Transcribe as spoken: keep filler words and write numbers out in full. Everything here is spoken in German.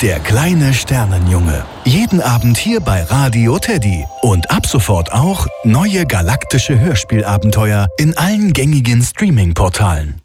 Der kleine Sternenjunge. Jeden Abend hier bei Radio Teddy. Und ab sofort auch neue galaktische Hörspielabenteuer in allen gängigen Streaming-Portalen.